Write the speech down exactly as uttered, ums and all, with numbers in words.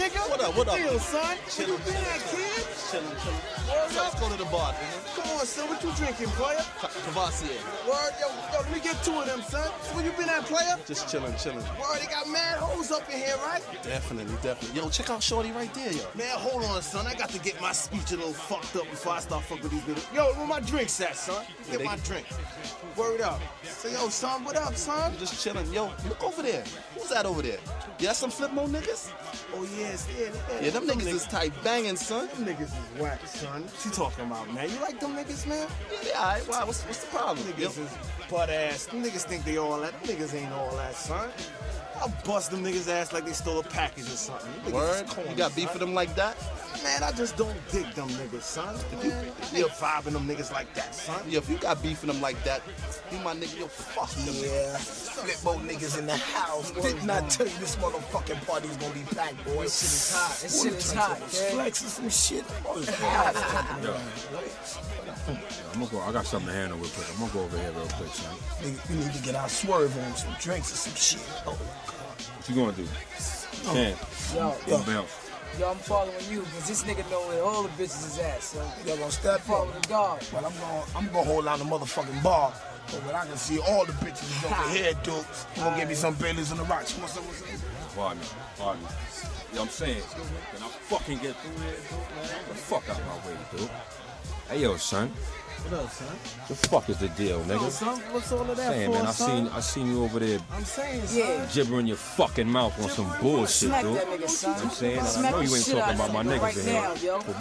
nigga. What up, what up? Yo, son. Chillin', Where you been at, kid? Chillin', chillin'. Word Let's up. go to the bar, nigga. Come on, son. What you drinking, player? Cavassier. Word, yo, yo, let me get two of them, son. So where you been at, player? Just chillin', chillin'. Word, they got mad hoes up in here, right? Definitely, definitely. Yo, check out Shorty right there, yo. Man, hold on, son. I got to get my speech a little fucked up before I start fucking with these bitches. Yo, where my drinks at, son? Get they- my drink. Word up. So, yo, son, what up, son? Just chillin'. Yo, look over there. Who's that over there? You got some flip mode niggas? Oh, yes, yeah, yeah. Yeah, them niggas is tight banging, son. Them niggas is whack, son. What you talking about, man? You like them niggas, man? Yeah, they alright. Why? What's, what's the problem? Them Yo, niggas is butt ass. Them niggas think they all that. Them niggas ain't all that, son. I'll bust them niggas ass like they stole a package or something. Them niggas word? is corny, You got beef son. with them like that? Man, I just don't dig them niggas, son. Man, I ain't vibing them niggas like that, son. Yeah, if you got beef with them like that, you my nigga, yo, fuck them. Yeah, flip mode niggas in the house. Did not tell you this motherfucking party's gonna be packed, boys. This shit is hot. This shit is hot, man. Flexing some shit. I'm gonna go. I got something to handle real quick. I'm gonna go over here real quick, son. Nigga, we need to get our swerve on some drinks or some shit. Oh, What you gonna do? Can Yo, yo, bounce. yo, I'm following you because this nigga know where all the bitches is at, so y'all gonna step follow up. the dog. But I'm gonna, I'm gonna hold down the motherfucking bar. So that I can see all the bitches is over here, dude. You gonna give me some Baileys on the rocks. What's up, what's up? Pardon me. Pardon me. You know what I'm saying? Can I fucking get through here, dude, man? Get the fuck out my way, dude. Hey, yo, son. What up, son? The fuck is the deal, nigga? son, what's all of that Saying, for, man, I son? seen, I seen you over there I'm saying, son. Yeah. gibbering your fucking mouth on some bullshit, Smack dude. that nigga, son. I'm saying, and I Smack know the you ain't shit out talking of about my that nigga niggas right in here. now, yo. But